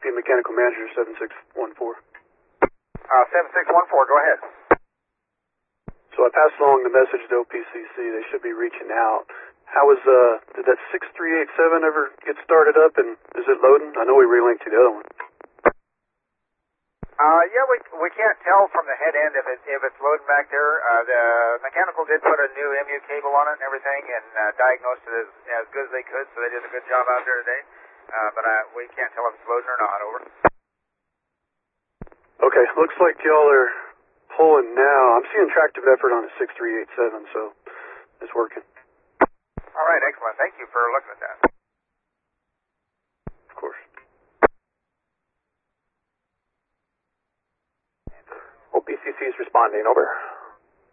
OP Mechanical Manager 7614. 7614, go ahead. So I passed along the message to OPCC. They should be reaching out. How was, did that 6387 ever get started up, and is it loading? I know we relinked to the other one. Yeah, we can't tell from the head end if it's loading back there. The mechanical did put a new MU cable on it and everything, and diagnosed it as good as they could, so they did a good job out there today. But we can't tell if it's loading or not. Over. Okay, looks like y'all are pulling now. I'm seeing tractive effort on a 6387, so it's working. All right, excellent. Thank you for looking at that. Of course. OPCC is responding, over.